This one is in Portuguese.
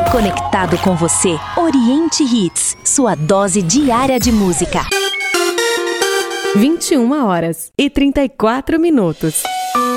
Conectado com você, Oriente Hits, sua dose diária de música. 21h34.